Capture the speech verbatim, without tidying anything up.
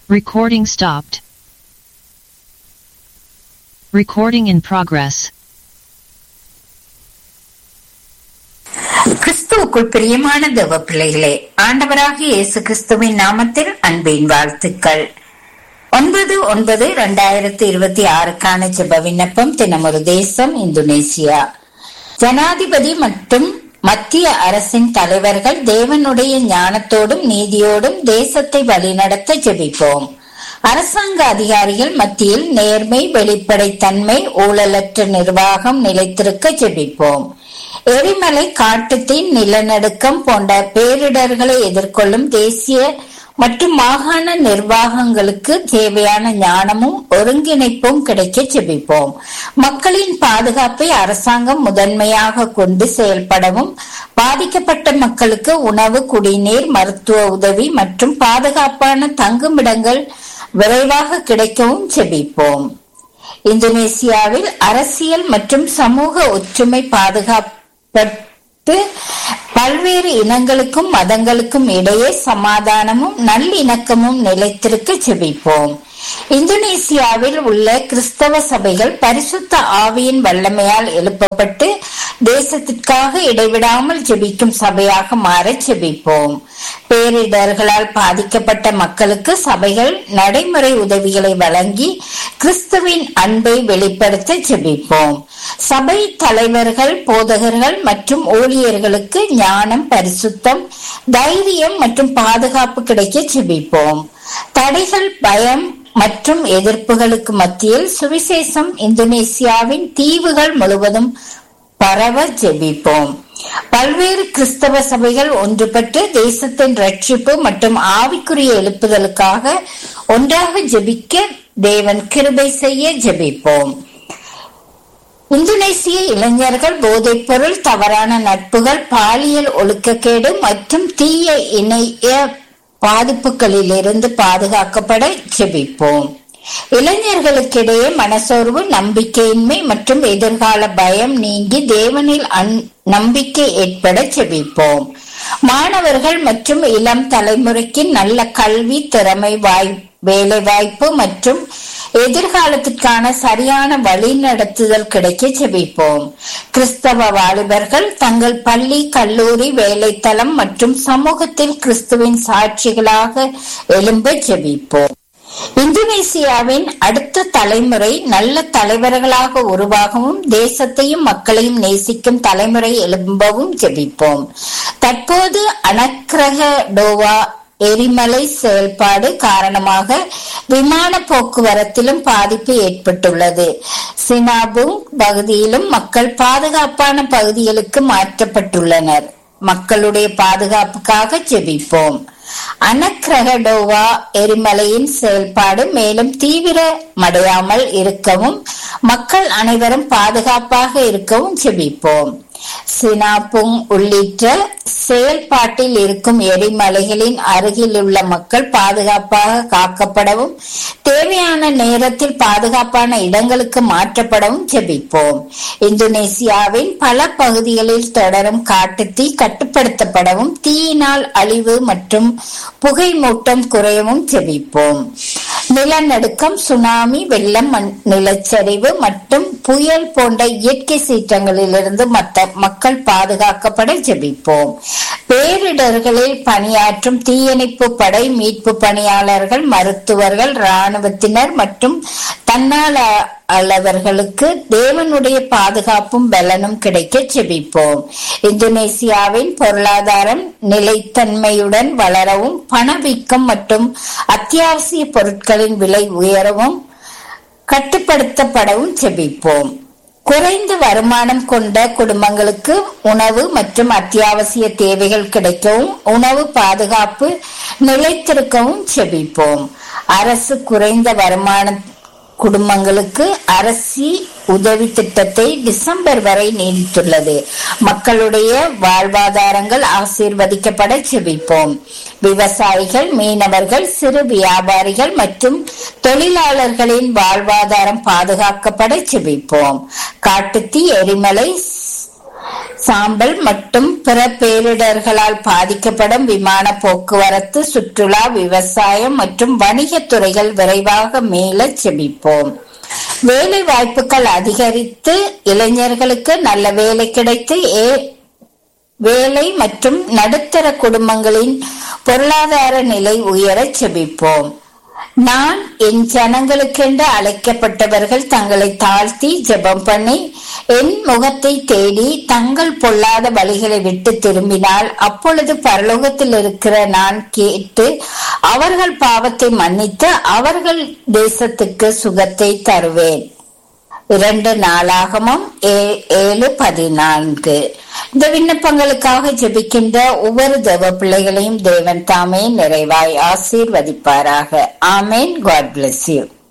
Recording stopped. Recording in progress. கிறிஸ்துவுக்குள் பிரியமான தேவ பிள்ளைகளே, ஆண்டவராகிய இயேசு கிறிஸ்துவின் நாமத்தில் அன்பின் வாழ்த்துக்கள். ஒன்பது ஒன்பது இரண்டாயிரத்தி இருபத்தி ஆறுக்கான ஜெப விண்ணப்பம். தினமொரு தேசம், இந்தோனேசியா. ஜனாதிபதி மற்றும் மத்திய அரசின் தலைவர்கள் தேவனுடைய ஞானத்தோடும் நீதியோடும் தேசத்தை வழிநடத்த ஜெபிப்போம். அரசாங்க அதிகாரிகள் மத்தியில் நேர்மை, வெளிப்படைத்தன்மை, ஊழலற்ற நிர்வாகம் நிலைத்திருக்க ஜெபிப்போம். எரிமலை, காட்டுத்தீ, நிலநடுக்கம் போன்ற பேரிடர்களை எதிர்கொள்ளும் தேசிய மற்றும் மாகாண நிர்வாகங்களுக்கு தேவையான ஞானமும் ஒருங்கிணைப்பும் கிடைக்க ஜெபிப்போம். மக்களின் பாதுகாப்பை அரசாங்கம் முதன்மையாக கொண்டு செயல்படவும், பாதிக்கப்பட்ட மக்களுக்கு உணவு, குடிநீர், மருத்துவ உதவி மற்றும் பாதுகாப்பான தங்குமிடங்கள் விரைவாக கிடைக்கவும் ஜெபிப்போம். இந்தோனேசியாவில் அரசியல் மற்றும் சமூக ஒற்றுமை பாதுகாப்பட்டு பல்வேறு இனங்களுக்கும் மதங்களுக்கும் இடையே சமாதானமும் நல்லிணக்கமும் நிலைத்திருக்க ஜெபிப்போம். இந்தோனேசியாவில் உள்ள கிறிஸ்தவ சபைகள் பரிசுத்த ஆவியின் வல்லமையால் எழுப்பப்பட்டு தேசத்திற்காக இடைவிடாமல் ஜெபிக்கும் சபையாக மாற ஜெபிப்போம். பேரிடர்களால் பாதிக்கப்பட்ட மக்களுக்கு சபைகள் நடைமுறை உதவிகளை வழங்கி கிறிஸ்துவின் அன்பை வெளிப்படுத்த ஜெபிப்போம். சபை தலைவர்கள், போதகர்கள் மற்றும் ஊழியர்களுக்கு ஞானம், பரிசுத்தம், தைரியம் மற்றும் பாதுகாப்பு கிடைக்க ஜெபிப்போம். தடைகள், பயம் மற்றும் எதிர்ப்புகளுக்கு மத்தியில் சுவிசேஷம் இந்தோனேசியாவின் தீவுகள் முழுவதும் பரவ ஜெபிப்போம். பல்வேறு கிறிஸ்தவ சபைகள் ஒன்றுபட்டு தேசத்தின் ரட்சிப்பு மற்றும் ஆவிக்குரிய எழுப்புதலுக்காக ஒன்றாக ஜெபிக்க தேவன் கிருபை செய்ய ஜெபிப்போம். இந்தோனேசிய இளைஞர்கள் போதைப் பொருள், தவறான நட்புகள், பாலியல் ஒழுக்கக்கேடு மற்றும் தீய இணைய பாதிப்புகளிலிருந்து பாதுகாக்கப்பட ஜெபிப்போம். இளைஞர்களுக்கிடையே மனசோர்வு, நம்பிக்கையின்மை மற்றும் எதிர்கால பயம் நீங்கி தேவனில் நம்பிக்கை ஏற்பட ஜெபிப்போம். மாணவர்கள் மற்றும் இளம் தலைமுறைக்கு நல்ல கல்வி, திறமை, வாய் வேலை வாய்ப்பு மற்றும் எதிர்காலத்திற்கான சரியான வழி நடத்துதல் கிடைக்க ஜெபிப்போம். கிறிஸ்தவ வாலிபர்கள் தங்கள் பள்ளி, கல்லூரி, வேலைத்தளம் மற்றும் சமூகத்தில் கிறிஸ்துவின் சாட்சிகளாக எழும்ப ஜெபிப்போம். இந்தோனேசியாவின் அடுத்த தலைமுறை நல்ல தலைவர்களாக உருவாகவும் தேசத்தையும் மக்களையும் நேசிக்கும் தலைமுறை எழும்பவும் ஜெபிப்போம். தற்போது அனக்ரகடோவா எரிமலை செயல்பாடு காரணமாக விமான போக்குவரத்திலும் பாதிப்பு ஏற்பட்டுள்ளது. சினாபுங் பகுதியிலும் மக்கள் பாதுகாப்பான பகுதிகளுக்கு மாற்றப்பட்டுள்ளனர். மக்களுடைய பாதுகாப்புக்காக ஜெபிப்போம். அனக்ரகடோவா எரிமலையின் செயல்பாடு மேலும் தீவிரமடையாமல் இருக்கவும் மக்கள் அனைவரும் பாதுகாப்பாக இருக்கவும் ஜெபிப்போம். சினாபுங் உள்ளிட்ட செயல்பாட்டில் இருக்கும் எரிமலைகளின் அருகில் உள்ள மக்கள் பாதுகாப்பாக காக்கப்படவும் தேவையான நேரத்தில் பாதுகாப்பான இடங்களுக்கு மாற்றப்படவும் ஜெபிப்போம். இந்தோனேசியாவின் பல பகுதிகளில் தொடரும் காட்டுத்தீ கட்டுப்படுத்தப்படவும் தீயினால் அழிவு மற்றும் புகை மூட்டம் குறையவும் ஜெபிப்போம். நிலநடுக்கம், சுனாமி, வெள்ளம், நிலச்சரிவு மற்றும் புயல் போன்ற இயற்கை சீற்றங்களிலிருந்து மக்கள் பாதுகாக்கப்பட ஜெபிப்போம். பேரிடர்களில் பணியாற்றும் தீயணைப்பு படை, மீட்பு பணியாளர்கள், மருத்துவர்கள், இராணுவத்தினர் மற்றும் தன்னாளர்களுக்கு தேவனுடைய பாதுகாப்பும் பலனும் கிடைக்க ஜெபிப்போம். இந்தோனேசியாவின் பொருளாதாரம் நிலைத்தன்மையுடன் வளரவும் பணவீக்கம் மற்றும் அத்தியாவசிய பொருட்களின் விலை உயரவும் கட்டுப்படுத்தப்படவும் ஜெபிப்போம். குறைந்த வருமானம் கொண்ட குடும்பங்களுக்கு உணவு மற்றும் அத்தியாவசிய தேவைகள் கிடைக்கவும் உணவு பாதுகாப்பு நிலைத்திருக்கவும் ஜெபிப்போம். அரசு குறைந்த வருமான குடும்பங்களுக்கு அரசி உதவி திட்டத்தை டிசம்பர் வரை நீடித்துள்ளது. மக்களுடைய வாழ்வாதாரங்கள் ஆசீர்வதிக்கப்பட ஜெபிப்போம். விவசாயிகள், மீனவர்கள், சிறு வியாபாரிகள் மற்றும் தொழிலாளர்களின் வாழ்வாதாரம் பாதுகாக்கப்பட ஜெபிப்போம். காட்டுத்தீ, எரிமலை, சாம்பல் மற்றும் பிற பேரிடர்களால் பாதிக்கப்படும் விமான போக்குவரத்து, சுற்றுலா, விவசாயம் மற்றும் வணிகத் துறைகள் விரைவாக மேல செபிப்போம். வேலை வாய்ப்புகள் அதிகரித்து இளைஞர்களுக்கு நல்ல வேலை கிடைத்து வேலை மற்றும் நடுத்தர குடும்பங்களின் பொருளாதார நிலை உயர செபிப்போம். நான் என் ஜனங்களுக்கென்று அழைக்கப்பட்டவர்கள் தங்களை தாழ்த்தி ஜெபம் பண்ணி என் முகத்தை தேடி தங்கள் பொல்லாத வழிகளை விட்டு திரும்பினால் அப்பொழுது பரலோகத்தில் இருக்கிற நான் கேட்டு அவர்கள் பாவத்தை மன்னித்து அவர்கள் தேசத்துக்கு சுகத்தை தருவேன். இரண்டு நாளாகமும் ஏழு பதினான்கு. இந்த விண்ணப்பங்களுக்காக ஜெபிக்கின்ற ஒவ்வொரு தேவ பிள்ளைகளையும் தேவன் தாமே நிறைவாய் ஆசீர்வதிப்பாராக. ஆமேன். God bless you.